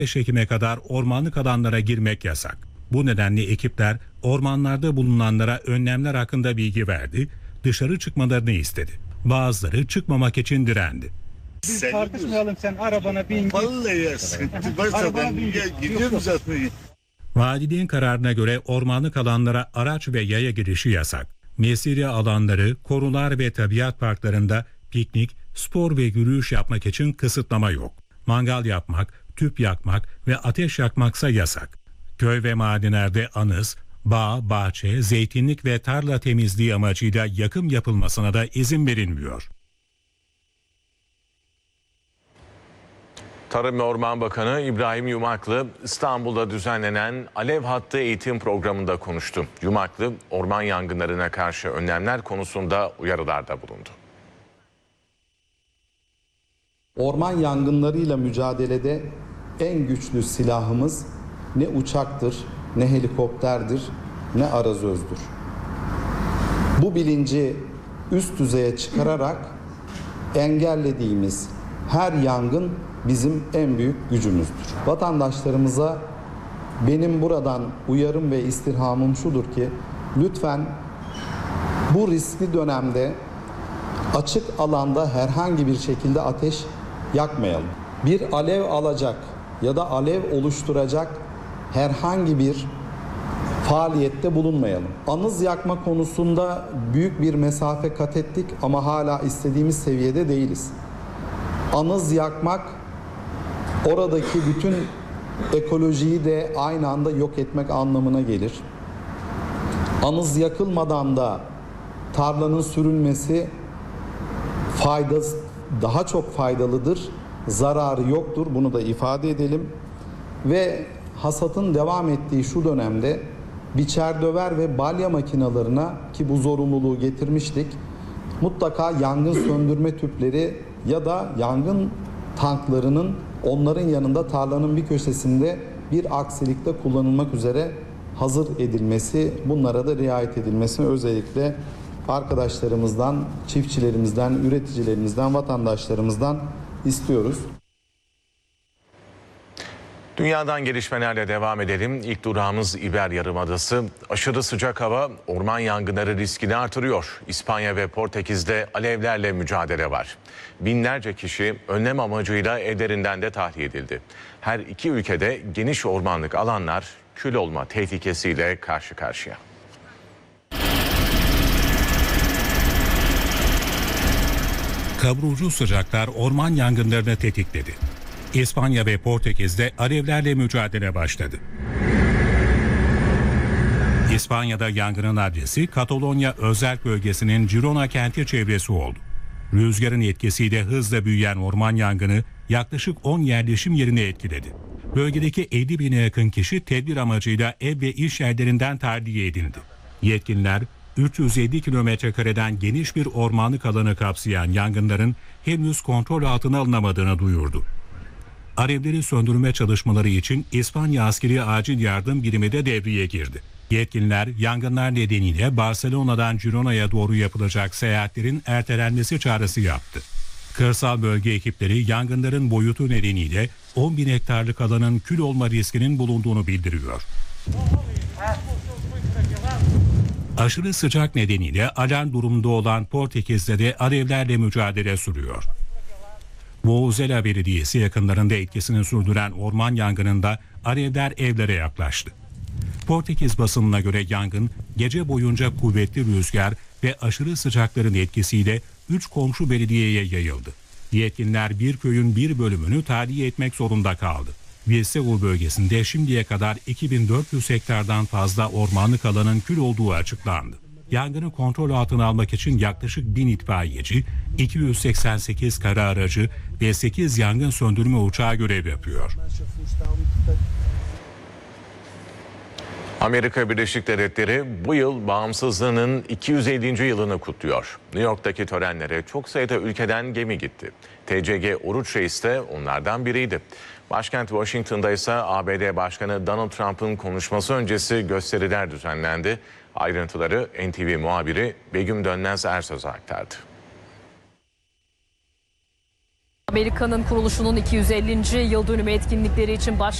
5 Ekim'e kadar ormanlık alanlara girmek yasak. Bu nedenle ekipler ormanlarda bulunanlara önlemler hakkında bilgi verdi, dışarı çıkmalarını istedi. Bazıları çıkmamak için direndi. Biz tartışmayalım, sen arabana bin git. Vallahi ya sıkıntı varsa ben gidiyorum zaten. Valiliğin kararına göre ormanlık alanlara araç ve yaya girişi yasak. Mesire alanları, korular ve tabiat parklarında piknik, spor ve yürüyüş yapmak için kısıtlama yok. Mangal yapmak, tüp yakmak ve ateş yakmaksa yasak. Köy ve madenlerde anız, bağ, bahçe, zeytinlik ve tarla temizliği amacıyla yakım yapılmasına da izin verilmiyor. Tarım ve Orman Bakanı İbrahim Yumaklı İstanbul'da düzenlenen Alev Hattı eğitim programında konuştu. Yumaklı, orman yangınlarına karşı önlemler konusunda uyarılarda bulundu. Orman yangınlarıyla mücadelede en güçlü silahımız ne uçaktır, ne helikopterdir, ne arazözdür. Bu bilinci üst düzeye çıkararak engellediğimiz her yangın bizim en büyük gücümüzdür. Vatandaşlarımıza benim buradan uyarım ve istirhamım şudur ki lütfen bu riskli dönemde açık alanda herhangi bir şekilde ateş yakmayalım. Bir alev alacak ya da alev oluşturacak herhangi bir faaliyette bulunmayalım. Anız yakma konusunda büyük bir mesafe kat ettik ama hala istediğimiz seviyede değiliz. Anız yakmak oradaki bütün ekolojiyi de aynı anda yok etmek anlamına gelir. Anız yakılmadan da tarlanın sürülmesi daha çok faydalıdır. Zararı yoktur. Bunu da ifade edelim. Ve hasatın devam ettiği şu dönemde biçer döver ve balya makinalarına, ki bu zorunluluğu getirmiştik, mutlaka yangın söndürme tüpleri ya da yangın tanklarının onların yanında tarlanın bir köşesinde bir aksilikte kullanılmak üzere hazır edilmesi, bunlara da riayet edilmesini özellikle arkadaşlarımızdan, çiftçilerimizden, üreticilerimizden, vatandaşlarımızdan istiyoruz. Dünyadan gelişmelerle devam edelim. İlk durağımız İber Yarımadası. Aşırı sıcak hava orman yangınları riskini artırıyor. İspanya ve Portekiz'de alevlerle mücadele var. Binlerce kişi önlem amacıyla evlerinden de tahliye edildi. Her iki ülkede geniş ormanlık alanlar kül olma tehlikesiyle karşı karşıya. Kavurucu sıcaklar orman yangınlarını tetikledi. İspanya ve Portekiz'de alevlerle mücadele başladı. İspanya'da yangının adresi Katalonya Özerk Bölgesi'nin Girona kenti çevresi oldu. Rüzgarın etkisiyle hızla büyüyen orman yangını yaklaşık 10 yerleşim yerini etkiledi. Bölgedeki 50 bine yakın kişi tedbir amacıyla ev ve iş yerlerinden tahliye edildi. Yetkililer 350 kilometrekareden geniş bir ormanlık alanı kapsayan yangınların henüz kontrol altına alınamadığını duyurdu. Alevleri söndürme çalışmaları için İspanya Askeri Acil Yardım Birimi de devreye girdi. Yetkililer yangınlar nedeniyle Barcelona'dan Girona'ya doğru yapılacak seyahatlerin ertelenmesi çağrısı yaptı. Kırsal bölge ekipleri yangınların boyutu nedeniyle 10 bin hektarlık alanın kül olma riskinin bulunduğunu bildiriyor. Aşırı sıcak nedeniyle alarm durumunda olan Portekiz'de de alevlerle mücadele sürüyor. Vouzela Belediyesi yakınlarında etkisini sürdüren orman yangınında alevler evlere yaklaştı. Portekiz basınına göre yangın gece boyunca kuvvetli rüzgar ve aşırı sıcakların etkisiyle 3 komşu belediyeye yayıldı. Yetkililer bir köyün bir bölümünü tahliye etmek zorunda kaldı. Vilseul bölgesinde şimdiye kadar 2400 hektardan fazla ormanlık alanın kül olduğu açıklandı. Yangını kontrol altına almak için yaklaşık 1000 itfaiyeci, 288 kara aracı ve 8 yangın söndürme uçağı görev yapıyor. Amerika Birleşik Devletleri bu yıl bağımsızlığının 250. yılını kutluyor. New York'taki törenlere çok sayıda ülkeden gemi gitti. TCG Oruç Reis de onlardan biriydi. Başkent Washington'da ise ABD Başkanı Donald Trump'ın konuşması öncesi gösteriler düzenlendi. Ayrıntıları NTV muhabiri Begüm Dönmez Ersöz'e aktardı. Amerika'nın kuruluşunun 250. yıl dönümü etkinlikleri için